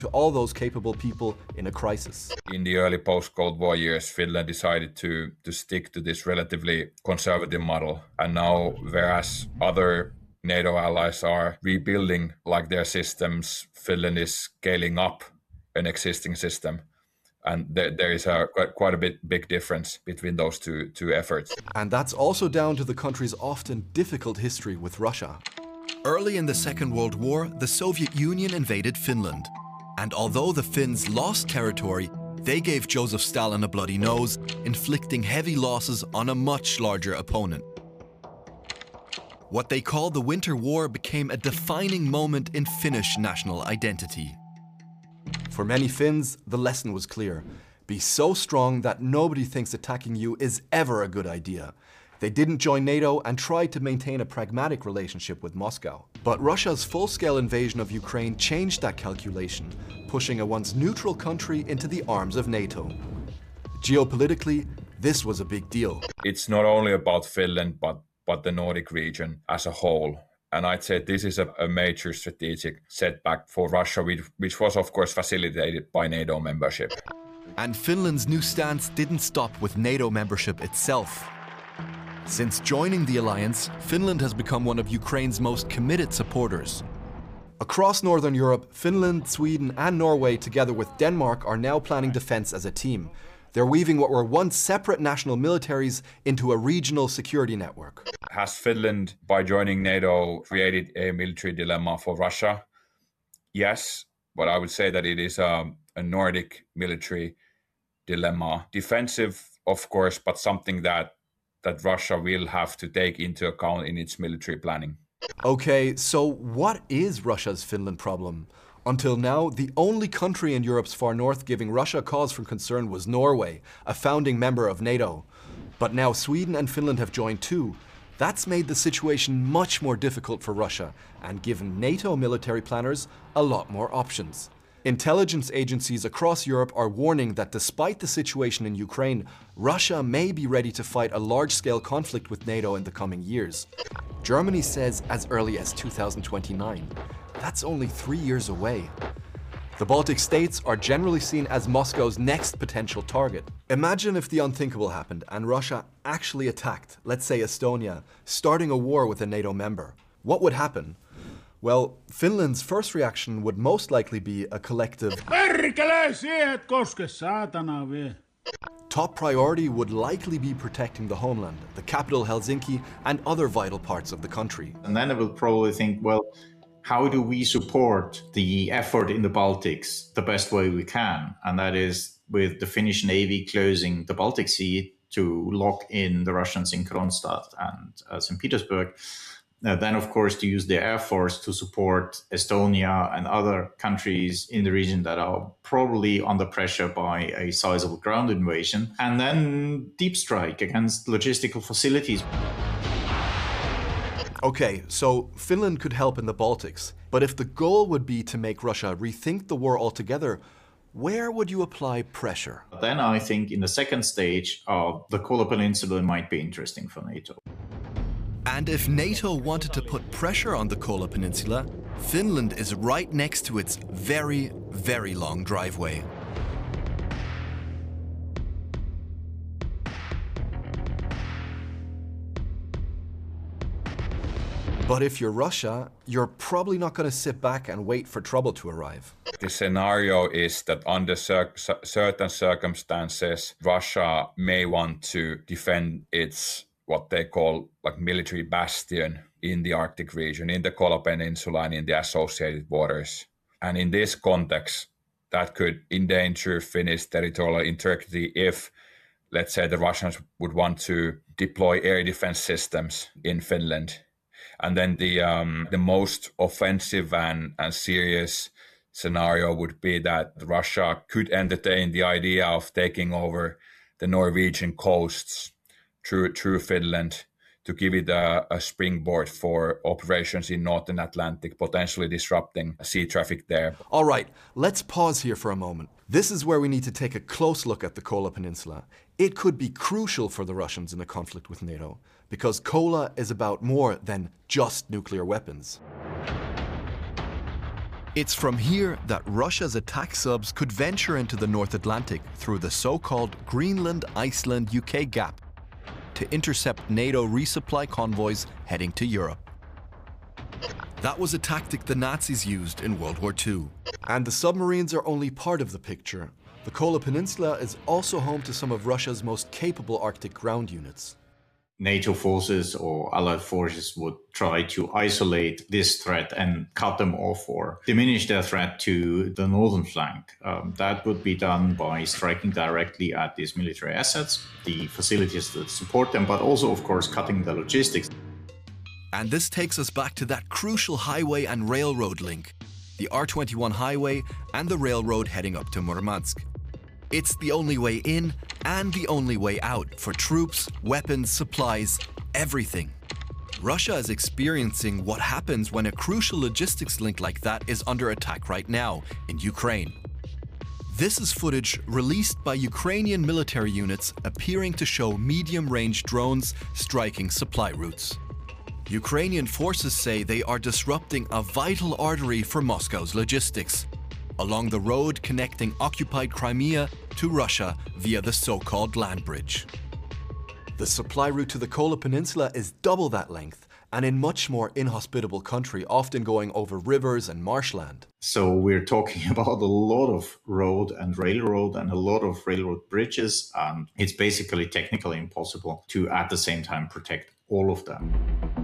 to all those capable people in a crisis. In the early post-Cold War years, Finland decided to stick to this relatively conservative model. And now, whereas other NATO allies are rebuilding like their systems, Finland is scaling up an existing system. And there is quite a big difference between those two efforts. And that's also down to the country's often difficult history with Russia. Early in the Second World War, the Soviet Union invaded Finland. And although the Finns lost territory, they gave Joseph Stalin a bloody nose, inflicting heavy losses on a much larger opponent. What they called the Winter War became a defining moment in Finnish national identity. For many Finns, the lesson was clear. Be so strong that nobody thinks attacking you is ever a good idea. They didn't join NATO and tried to maintain a pragmatic relationship with Moscow. But Russia's full-scale invasion of Ukraine changed that calculation, pushing a once neutral country into the arms of NATO. Geopolitically, this was a big deal. It's not only about Finland, but the Nordic region as a whole. And I'd say this is a major strategic setback for Russia, which was of course facilitated by NATO membership. And Finland's new stance didn't stop with NATO membership itself. Since joining the alliance, Finland has become one of Ukraine's most committed supporters. Across Northern Europe, Finland, Sweden and Norway, together with Denmark, are now planning defense as a team. They're weaving what were once separate national militaries into a regional security network. Has Finland, by joining NATO, created a military dilemma for Russia? Yes, but I would say that it is a Nordic military dilemma. Defensive, of course, but something that Russia will have to take into account in its military planning. Okay, so what is Russia's Finland problem? Until now, the only country in Europe's far north giving Russia cause for concern was Norway, a founding member of NATO. But now Sweden and Finland have joined too. That's made the situation much more difficult for Russia and given NATO military planners a lot more options. Intelligence agencies across Europe are warning that despite the situation in Ukraine, Russia may be ready to fight a large-scale conflict with NATO in the coming years. Germany says as early as 2029. That's only 3 years away. The Baltic states are generally seen as Moscow's next potential target. Imagine if the unthinkable happened and Russia actually attacked, let's say Estonia, starting a war with a NATO member. What would happen? Well, Finland's first reaction would most likely be a collective Top priority would likely be protecting the homeland, the capital Helsinki, and other vital parts of the country. And then I will probably think, well, how do we support the effort in the Baltics the best way we can? And that is with the Finnish Navy closing the Baltic Sea to lock in the Russians in Kronstadt and St. Petersburg. Then, of course, to use the Air Force to support Estonia and other countries in the region that are probably under pressure by a sizable ground invasion. And then deep strike against logistical facilities. Okay, so Finland could help in the Baltics, but if the goal would be to make Russia rethink the war altogether, where would you apply pressure? Then I think in the second stage, the Kola Peninsula might be interesting for NATO. And if NATO wanted to put pressure on the Kola Peninsula, Finland is right next to its very, very long driveway. But if you're Russia, you're probably not going to sit back and wait for trouble to arrive. The scenario is that under certain circumstances, Russia may want to defend its what they call like military bastion in the Arctic region, in the Kola Peninsula and in the associated waters. And in this context, that could endanger Finnish territorial integrity if, let's say, the Russians would want to deploy air defense systems in Finland. And then the most offensive and serious scenario would be that Russia could entertain the idea of taking over the Norwegian coasts through Finland to give it a springboard for operations in Northern Atlantic, potentially disrupting sea traffic there. All right, let's pause here for a moment. This is where we need to take a close look at the Kola Peninsula. It could be crucial for the Russians in a conflict with NATO, because Kola is about more than just nuclear weapons. It's from here that Russia's attack subs could venture into the North Atlantic through the so-called Greenland-Iceland-UK gap to intercept NATO resupply convoys heading to Europe. That was a tactic the Nazis used in World War II. And the submarines are only part of the picture. The Kola Peninsula is also home to some of Russia's most capable Arctic ground units. NATO forces or Allied forces would try to isolate this threat and cut them off or diminish their threat to the northern flank. That would be done by striking directly at these military assets, the facilities that support them, but also, of course, cutting the logistics. And this takes us back to that crucial highway and railroad link, the R21 highway and the railroad heading up to Murmansk. It's the only way in and the only way out for troops, weapons, supplies, everything. Russia is experiencing what happens when a crucial logistics link like that is under attack right now in Ukraine. This is footage released by Ukrainian military units appearing to show medium-range drones striking supply routes. Ukrainian forces say they are disrupting a vital artery for Moscow's logistics, along the road connecting occupied Crimea to Russia via the so-called land bridge. The supply route to the Kola Peninsula is double that length and in much more inhospitable country, often going over rivers and marshland. So we're talking about a lot of road and railroad and a lot of railroad bridges, and it's basically technically impossible to at the same time protect all of them.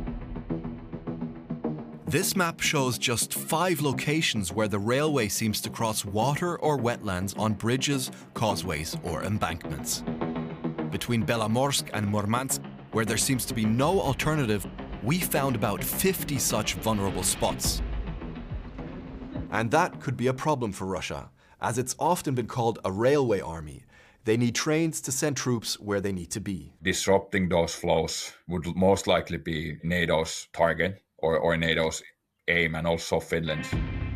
This map shows just 5 locations where the railway seems to cross water or wetlands on bridges, causeways or embankments. Between Belamorsk and Murmansk, where there seems to be no alternative, we found about 50 such vulnerable spots. And that could be a problem for Russia, as it's often been called a railway army. They need trains to send troops where they need to be. Disrupting those flows would most likely be NATO's target or NATO's aim, and also Finland's.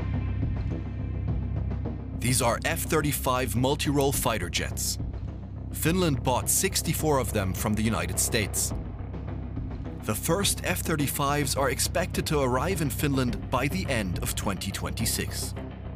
These are F-35 multi-role fighter jets. Finland bought 64 of them from the United States. The first F-35s are expected to arrive in Finland by the end of 2026.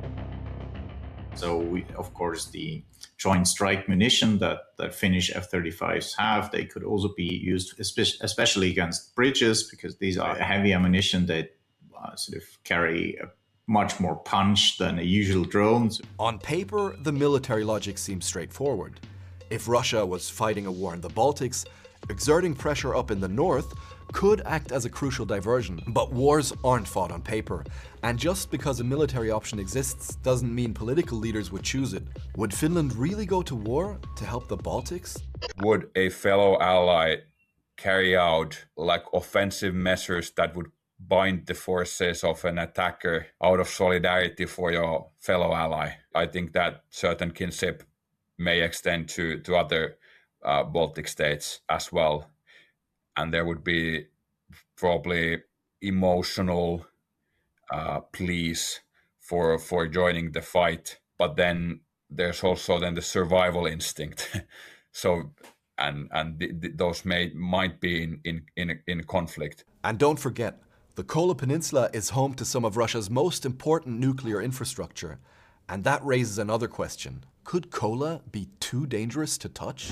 So, of course, the joint strike munition that Finnish F-35s have, they could also be used especially against bridges, because these are heavy ammunition that sort of carry a much more punch than a usual drone. On paper, the military logic seems straightforward. If Russia was fighting a war in the Baltics, exerting pressure up in the north could act as a crucial diversion. But wars aren't fought on paper, and just because a military option exists doesn't mean political leaders would choose it. Would Finland really go to war to help the Baltics? Would a fellow ally carry out offensive measures that would bind the forces of an attacker out of solidarity for your fellow ally? I think that certain kinship may extend to other Baltic states as well. And there would be probably emotional pleas for joining the fight. But then there's also the survival instinct. So those might be in conflict. And don't forget, the Kola Peninsula is home to some of Russia's most important nuclear infrastructure. And that raises another question. Could Kola be too dangerous to touch?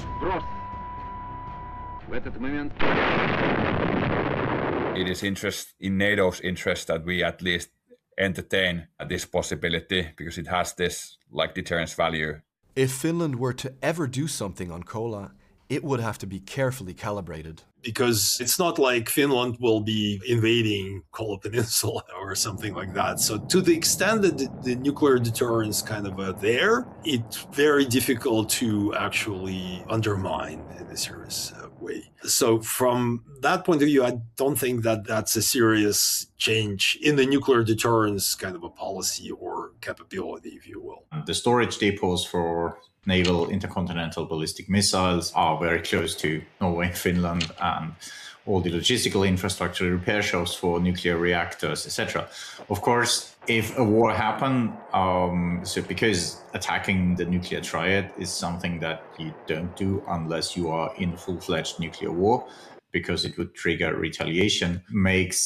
It is in NATO's interest that we at least entertain this possibility, because it has this deterrence value. If Finland were to ever do something on Kola, it would have to be carefully calibrated. Because it's not like Finland will be invading Kola Peninsula or something like that. So to the extent that the nuclear deterrence kind of there, it's very difficult to actually undermine in a serious way. So from that point of view, I don't think that that's a serious change in the nuclear deterrence kind of a policy or capability, if you will. The storage depots for naval intercontinental ballistic missiles are very close to Norway and Finland, and all the logistical infrastructure, repair shops for nuclear reactors, etc. Of course, if a war happened, because attacking the nuclear triad is something that you don't do unless you are in full-fledged nuclear war, because it would trigger retaliation, makes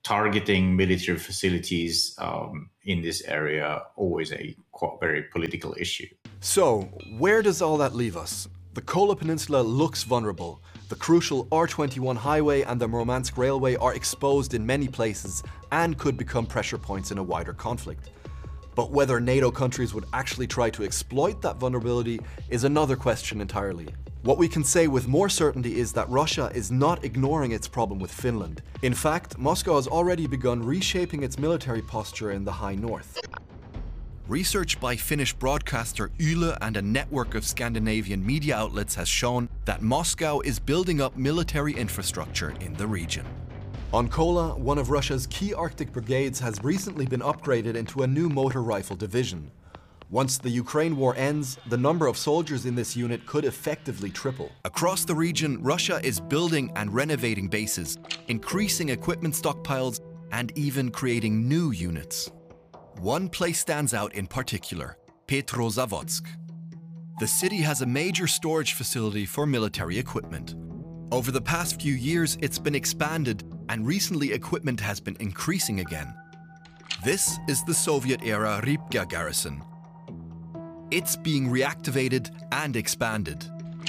targeting military facilities in this area always a very political issue. So, where does all that leave us? The Kola Peninsula looks vulnerable. The crucial R21 highway and the Murmansk Railway are exposed in many places and could become pressure points in a wider conflict. But whether NATO countries would actually try to exploit that vulnerability is another question entirely. What we can say with more certainty is that Russia is not ignoring its problem with Finland. In fact, Moscow has already begun reshaping its military posture in the high north. Research by Finnish broadcaster Yle and a network of Scandinavian media outlets has shown that Moscow is building up military infrastructure in the region. On Kola, one of Russia's key Arctic brigades has recently been upgraded into a new motor rifle division. Once the Ukraine war ends, the number of soldiers in this unit could effectively triple. Across the region, Russia is building and renovating bases, increasing equipment stockpiles, and even creating new units. One place stands out in particular, Petrozavodsk. The city has a major storage facility for military equipment. Over the past few years, it's been expanded, and recently equipment has been increasing again. This is the Soviet-era Rybka garrison. It's being reactivated and expanded.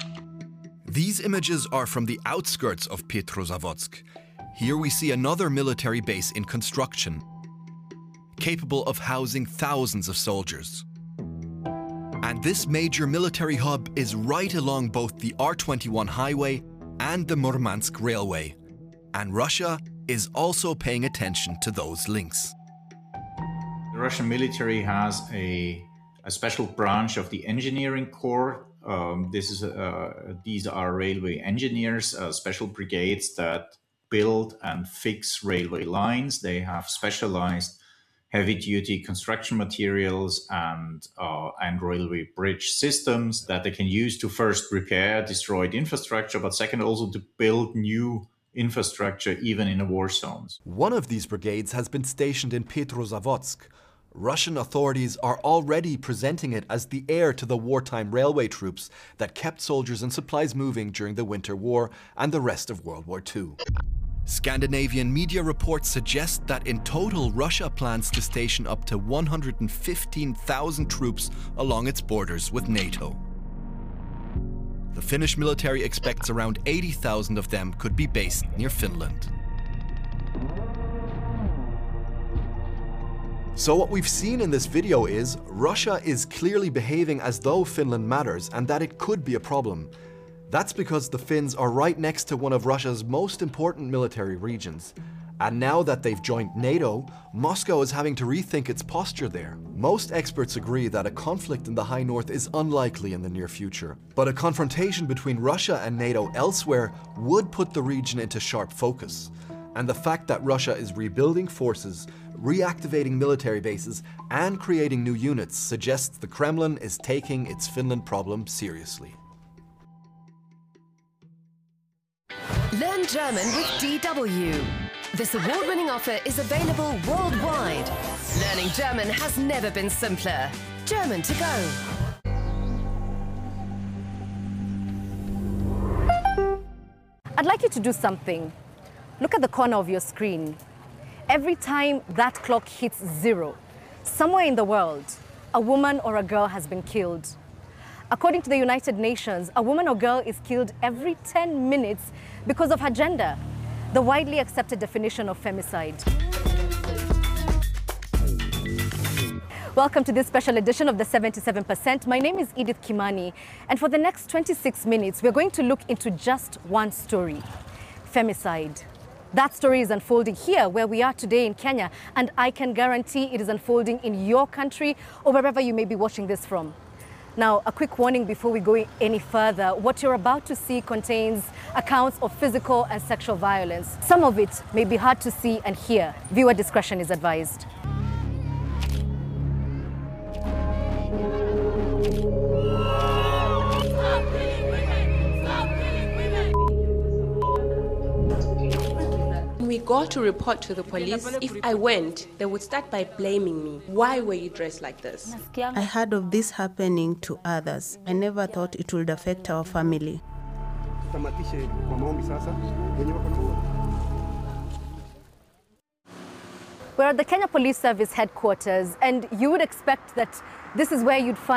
These images are from the outskirts of Petrozavodsk. Here we see another military base in construction, capable of housing thousands of soldiers. And this major military hub is right along both the R21 highway and the Murmansk Railway. And Russia is also paying attention to those links. The Russian military has a special branch of the engineering corps. These are railway engineers, special brigades that build and fix railway lines. They have specialized heavy-duty construction materials and railway bridge systems that they can use to first repair destroyed infrastructure, but second also to build new infrastructure even in the war zones. One of these brigades has been stationed in Petrozavodsk. Russian authorities are already presenting it as the heir to the wartime railway troops that kept soldiers and supplies moving during the Winter War and the rest of World War II. Scandinavian media reports suggest that in total, Russia plans to station up to 115,000 troops along its borders with NATO. The Finnish military expects around 80,000 of them could be based near Finland. So what we've seen in this video is Russia is clearly behaving as though Finland matters and that it could be a problem. That's because the Finns are right next to one of Russia's most important military regions. And now that they've joined NATO, Moscow is having to rethink its posture there. Most experts agree that a conflict in the High North is unlikely in the near future. But a confrontation between Russia and NATO elsewhere would put the region into sharp focus. And the fact that Russia is rebuilding forces, reactivating military bases, and creating new units suggests the Kremlin is taking its Finland problem seriously. Learn German with DW. This award-winning offer is available worldwide. Learning German has never been simpler. German to go. I'd like you to do something. Look at the corner of your screen. Every time that clock hits 0, somewhere in the world, a woman or a girl has been killed. According to the United Nations, a woman or girl is killed every 10 minutes because of her gender, the widely accepted definition of femicide. Welcome to this special edition of the 77%. My name is Edith Kimani, and for the next 26 minutes, we're going to look into just one story, femicide. That story is unfolding here where we are today in Kenya, and I can guarantee it is unfolding in your country or wherever you may be watching this from. Now, a quick warning before we go any further. What you're about to see contains accounts of physical and sexual violence. Some of it may be hard to see and hear. Viewer discretion is advised. We got to report to the police. If I went, they would start by blaming me. Why were you dressed like this? I heard of this happening to others. I never thought it would affect our family. We're at the Kenya Police Service headquarters, and you would expect that this is where you'd find